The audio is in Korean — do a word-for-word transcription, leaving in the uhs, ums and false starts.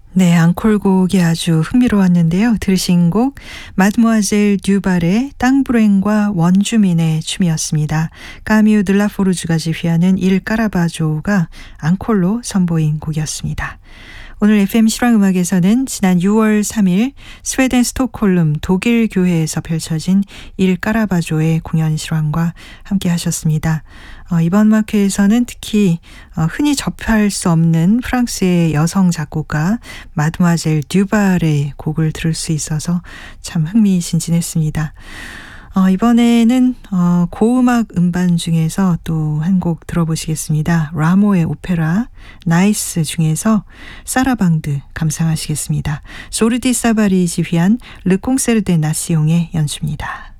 네, 앙콜곡이 아주 흥미로웠는데요. 들으신 곡 마드모아젤 듀발의 땅브랭과 원주민의 춤이었습니다. 까뮤 들라포르주가 지휘하는 일 까라바조가 앙콜로 선보인 곡이었습니다. 오늘 에프엠 실황음악에서는 지난 유월 삼일 스웨덴 스톡홀름 독일 교회에서 펼쳐진 일 까라바조의 공연 실황과 함께 하셨습니다. 어, 이번 음악회에서는 특히 어, 흔히 접할 수 없는 프랑스의 여성 작곡가 마드모아젤 듀발의 곡을 들을 수 있어서 참 흥미진진했습니다. 어, 이번에는 어, 고음악 음반 중에서 또 한 곡 들어보시겠습니다. 라모의 오페라 나이스 중에서 사라방드 감상하시겠습니다. 소르디 사바리 지휘한 르 콩세르 데 나시옹의 연주입니다.